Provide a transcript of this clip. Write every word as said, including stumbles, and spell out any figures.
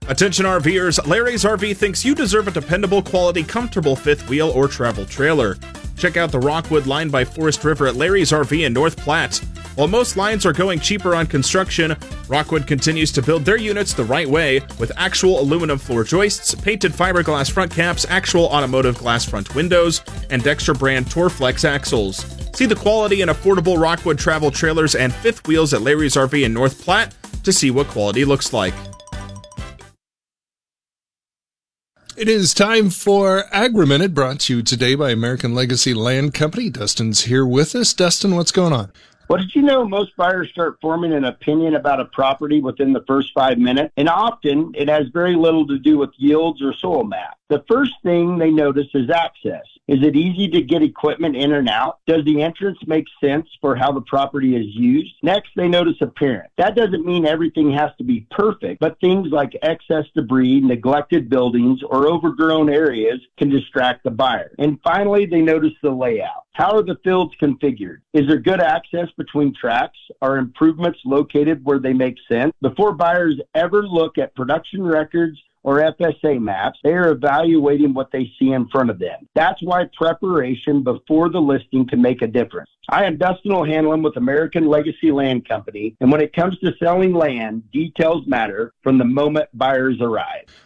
Attention RVers, Larry's R V thinks you deserve a dependable, quality, comfortable fifth wheel or travel trailer. Check out the Rockwood line by Forest River at Larry's R V in North Platte. While most lines are going cheaper on construction, Rockwood continues to build their units the right way with actual aluminum floor joists, painted fiberglass front caps, actual automotive glass front windows, and Dexter brand Torflex axles. See the quality and affordable Rockwood travel trailers and fifth wheels at Larry's R V in North Platte to see what quality looks like. It is time for Agri-Minute, brought to you today by American Legacy Land Company. Dustin's here with us. Dustin, what's going on? Well, did you know most buyers start forming an opinion about a property within the first five minutes? And often it has very little to do with yields or soil map. The first thing they notice is access. Is it easy to get equipment in and out? Does the entrance make sense for how the property is used? Next, they notice appearance. That doesn't mean everything has to be perfect, but things like excess debris, neglected buildings, or overgrown areas can distract the buyer. And finally, they notice the layout. How are the fields configured? Is there good access between tracks? Are improvements located where they make sense? Before buyers ever look at production records or F S A maps, they are evaluating what they see in front of them. That's why preparation before the listing can make a difference. I am Dustin O'Hanlon with American Legacy Land Company, and when it comes to selling land, details matter from the moment buyers arrive.